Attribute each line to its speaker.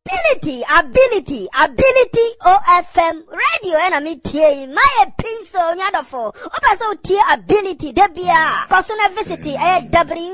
Speaker 1: Ability, OFM radio enemy tea, my pencil, nyadafo, opa so tea ability, debia, personal visit, www.ability.org.